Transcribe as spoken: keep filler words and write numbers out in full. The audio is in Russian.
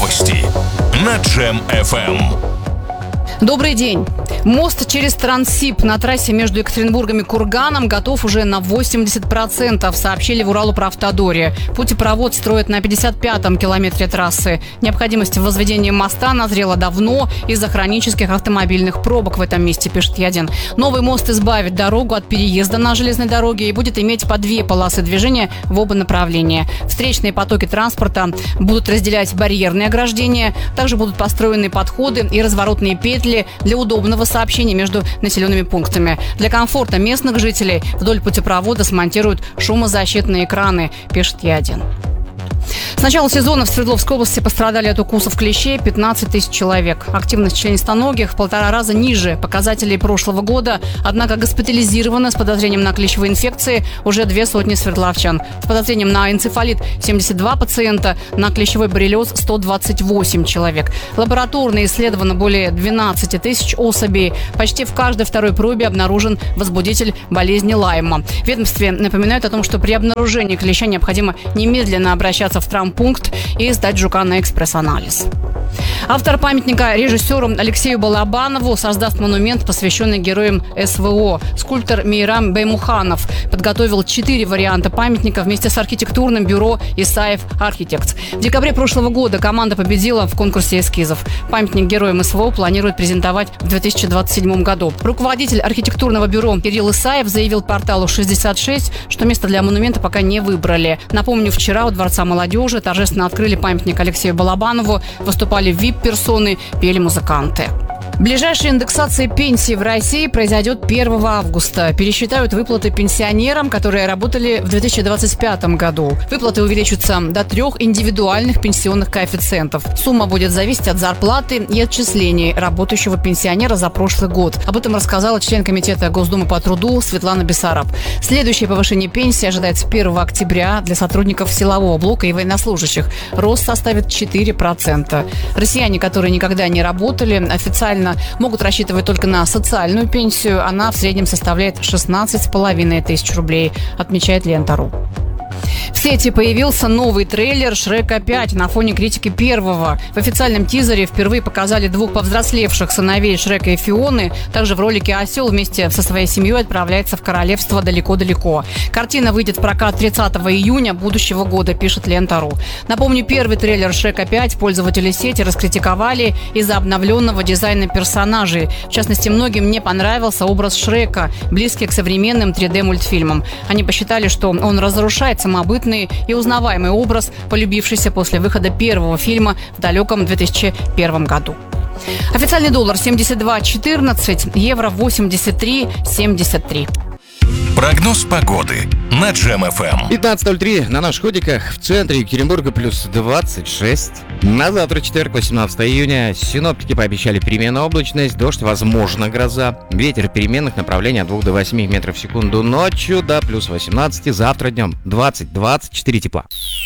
Новости на Джем эф эм. Добрый день. Мост через Транссиб на трассе между Екатеринбургом и Курганом готов уже на восемьдесят процентов, сообщили в Уралуправтодоре. Путепровод строят на пятьдесят пятом километре трассы. Необходимость в возведении моста назрела давно из-за хронических автомобильных пробок в этом месте, пишет Ядин. Новый мост избавит дорогу от переезда на железной дороге и будет иметь по две полосы движения в оба направления. Встречные потоки транспорта будут разделять барьерные ограждения. Также будут построены подходы и разворотные петли для удобного сообщения между населенными пунктами. Для комфорта местных жителей вдоль путепровода смонтируют шумозащитные экраны, пишет Ядин. С начала сезона в Свердловской области пострадали от укусов клещей пятнадцать тысяч человек. Активность членистоногих в полтора раза ниже показателей прошлого года, однако госпитализировано с подозрением на клещевые инфекции уже две сотни свердловчан. С подозрением на энцефалит семьдесят два пациента, на клещевой боррелиоз сто двадцать восемь человек. Лабораторно исследовано более двенадцать тысяч особей. Почти в каждой второй пробе обнаружен возбудитель болезни Лайма. В ведомстве напоминают о том, что при обнаружении клеща необходимо немедленно обращаться в травмпункт и сдать жука на экспресс-анализ. Автор памятника режиссеру Алексею Балабанову создаст монумент, посвященный героям эс вэ о. Скульптор Мейрам Баймуханов подготовил четыре варианта памятника вместе с архитектурным бюро Исаев Архитектс. В декабре прошлого года команда победила в конкурсе эскизов. Памятник героям эс вэ о планируют презентовать в две тысячи двадцать седьмом году. Руководитель архитектурного бюро Кирилл Исаев заявил порталу шестьдесят шесть, что место для монумента пока не выбрали. Напомню, вчера у Дворца молодежи торжественно открыли памятник Алексею Балабанову, выступали ви ай пи-персоны, пели музыканты. Ближайшая индексация пенсии в России произойдет первого августа. Пересчитают выплаты пенсионерам, которые работали в две тысячи двадцать пятом году. Выплаты увеличатся до трех индивидуальных пенсионных коэффициентов. Сумма будет зависеть от зарплаты и отчислений работающего пенсионера за прошлый год. Об этом рассказала член комитета Госдумы по труду Светлана Бессараб. Следующее повышение пенсии ожидается первого октября для сотрудников силового блока и военнослужащих. Рост составит четыре процента. Россияне, которые никогда не работали, официально могут рассчитывать только на социальную пенсию. Она в среднем составляет шестнадцать с половиной тысяч рублей, отмечает Лента.ру. В сети появился новый трейлер «Шрека пять» на фоне критики первого. В официальном тизере впервые показали двух повзрослевших сыновей Шрека и Фионы. Также в ролике осел вместе со своей семьей отправляется в королевство далеко-далеко. Картина выйдет в прокат тридцатого июня будущего года, пишет Лента.ру. Напомню, первый трейлер «Шрека пять» пользователи сети раскритиковали из-за обновленного дизайна персонажей. В частности, многим не понравился образ Шрека, близкий к современным три дэ-мультфильмам. Они посчитали, что он разрушает самобытный и узнаваемый образ, полюбившийся после выхода первого фильма в далеком две тысячи первом году. Официальный доллар семьдесят два четырнадцать, евро восемьдесят три семьдесят три. Прогноз погоды на Джем эф эм. пятнадцать ноль три на наших ходиках. В центре Екатеринбурга плюс двадцать шесть. На завтра, четверг, восемнадцатого июня, синоптики пообещали переменную облачность, дождь, возможно, гроза. Ветер переменных направлений от двух до восьми метров в секунду ночью, до плюс восемнадцать. Завтра днем двадцать двадцать четыре тепла.